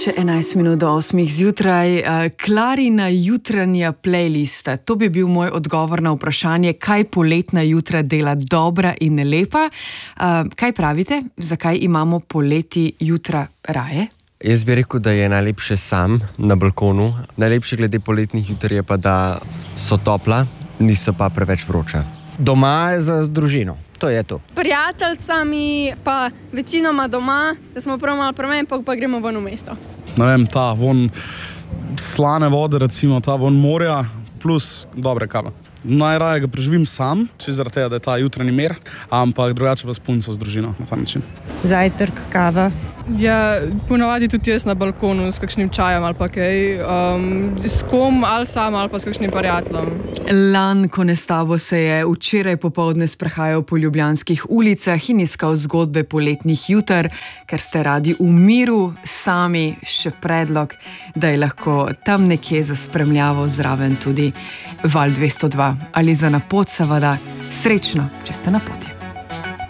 Še 11 minut do 8 zjutraj. Klarina jutranja playlista. To bi bil moj odgovor na vprašanje, kaj poletna jutra dela dobra in lepa. Kaj pravite? Zakaj imamo poleti jutra raje? Jaz bi rekel, da je najlepše sam na balkonu. Najlepše glede poletnih jutr je pa, da so topla, niso pa preveč vroča. Doma je za družino. To je to. Prijateljcami, pa večinoma doma, da smo prav malo premen, pa gremo ven v mesto. Ne vem, ta von slane vode, recimo ta von morja, plus dobre kave. Najraje ga preživim sam, če zaradi tega, da je ta jutranji mir, ampak drugače pa s punco, z družino na ta način. Zajtrk, kava. Ja, ponavadi tudi jaz na balkonu s kakšnim čajem ali pa kaj, s kom ali sam ali pa s kakšnim prijateljem. Lan Konestavo se je včeraj popoldne sprehajal po ljubljanskih ulicah in iskal zgodbe poletnih jutr, ker ste radi v miru, sami, še predlog, da je lahko tam nekje za spremljavo zraven tudi Val 202 ali za na pot seveda. Srečno, če ste na poti.